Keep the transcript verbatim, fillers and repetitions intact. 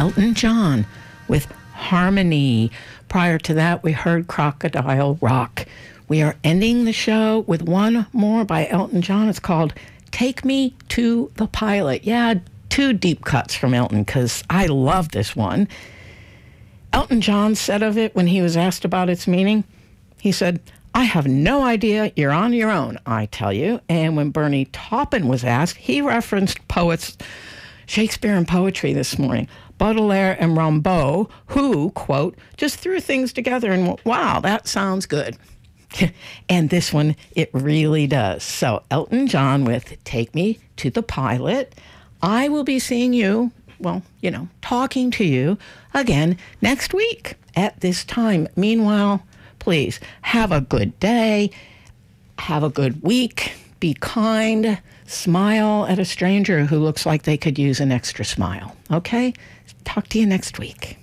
Elton John with Harmony. Prior to that, we heard Crocodile Rock. We are ending the show with one more by Elton John. It's called Take Me to the Pilot. Yeah, two deep cuts from Elton, because I love this one. Elton John said of it when he was asked about its meaning, he said, "I have no idea. You're on your own, I tell you." And when Bernie Taupin was asked, he referenced poets, Shakespeare and poetry this morning, Baudelaire and Rimbaud, who, quote, just threw things together and, wow, that sounds good. And this one, it really does. So Elton John with Take Me to the Pilot. I will be seeing you, well, you know, talking to you again next week at this time. Meanwhile, please have a good day. Have a good week. Be kind. Smile at a stranger who looks like they could use an extra smile. Okay? Talk to you next week.